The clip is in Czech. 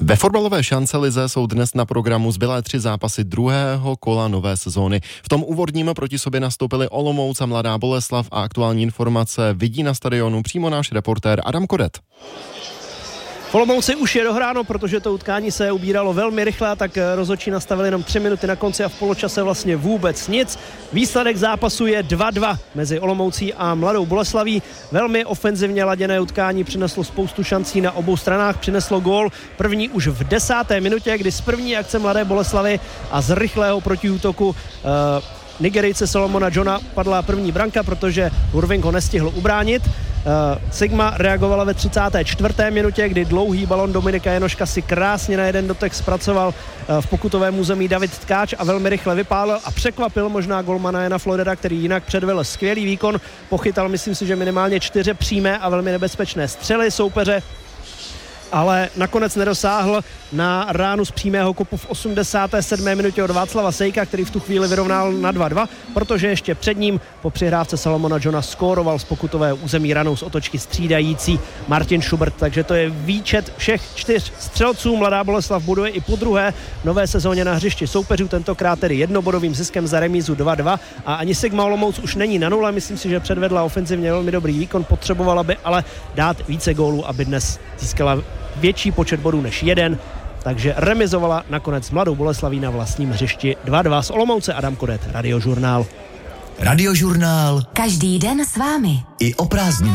Ve fotbalové šancelize jsou dnes na programu zbylé 3 zápasy druhého kola nové sezóny. V tom úvodním proti sobě nastoupili Olomouc a Mladá Boleslav a aktuální informace vidí na stadionu přímo náš reportér Adam Kodet. V Olomouci už je dohráno, protože to utkání se ubíralo velmi rychle, tak rozhodčí nastavili jenom 3 minuty na konci a v poločase vlastně vůbec nic. Výsledek zápasu je 2-2 mezi Olomoucí a Mladou Boleslaví. Velmi ofenzivně laděné utkání přineslo spoustu šancí na obou stranách, přineslo gól první už v 10. minutě, kdy z první akce Mladé Boleslavy a z rychlého protiútoku Nigerijce Solomona Johna padla první branka, protože Hurving ho nestihl ubránit. Sigma reagovala ve 34. minutě, kdy dlouhý balon Dominika Janoška si krásně na jeden dotek zpracoval v pokutovém území David Tkáč a velmi rychle vypálil a překvapil možná golmana Jana Flodera, který jinak předvedl skvělý výkon. Pochytal, myslím si, že minimálně 4 přímé a velmi nebezpečné střely soupeře, ale nakonec nedosáhl na ránu z přímého kopu v 87. minutě od Václava Sejka, který v tu chvíli vyrovnal na 2-2, protože ještě před ním po přihrávce Salomona Johna skóroval z pokutového území ranou z otočky střídající Martin Schubert, takže to je výčet všech 4 střelců. Mladá Boleslav buduje i po druhé nové sezóně na hřišti soupeřů, tentokrát tedy jednobodovým ziskem za remízu 2-2 a ani Sigma Olomouc už není na nule, myslím si, že předvedla ofenzivně velmi dobrý výkon, potřebovala by ale dát více gólů, aby dnes získala větší počet bodů než 1, takže remizovala nakonec Mladou Boleslaví na vlastním hřišti 2-2. Z Olomouce Adam Kodet, Radiožurnál. Radiožurnál. Každý den s vámi. I o prázdninách.